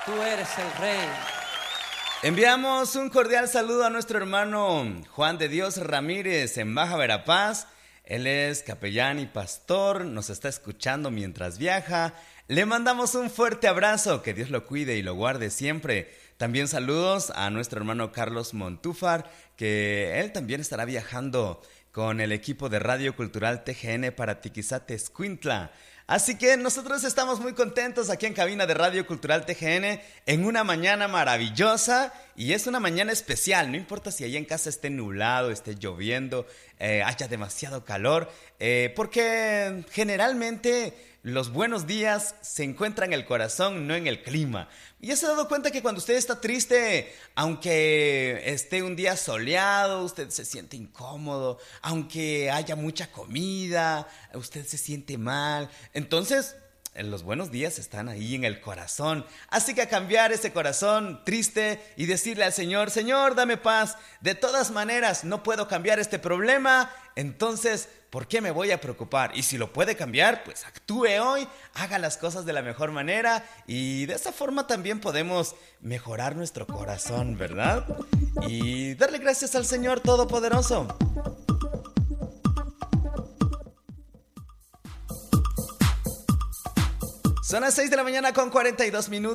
Tú eres el Rey. Enviamos un cordial saludo a nuestro hermano Juan de Dios Ramírez en Baja Verapaz. Él es capellán y pastor, nos está escuchando mientras viaja. Le mandamos un fuerte abrazo, que Dios lo cuide y lo guarde siempre. También saludos a nuestro hermano Carlos Montúfar, que él también estará viajando con el equipo de Radio Cultural TGN para Tiquizate, Escuintla. Así que nosotros estamos muy contentos aquí en cabina de Radio Cultural TGN en una mañana maravillosa, y es una mañana especial. No importa si allá en casa esté nublado, esté lloviendo, haya demasiado calor, porque generalmente los buenos días se encuentran en el corazón, no en el clima. ¿Y ya se ha dado cuenta que cuando usted está triste, aunque esté un día soleado, usted se siente incómodo? Aunque haya mucha comida, usted se siente mal. Entonces, los buenos días están ahí en el corazón. Así que a cambiar ese corazón triste y decirle al Señor: Señor, dame paz. De todas maneras, no puedo cambiar este problema. Entonces, ¿por qué me voy a preocupar? Y si lo puede cambiar, pues actúe hoy, haga las cosas de la mejor manera, y de esa forma también podemos mejorar nuestro corazón, ¿verdad? Y darle gracias al Señor Todopoderoso. Son las 6 de la mañana con 42 minutos.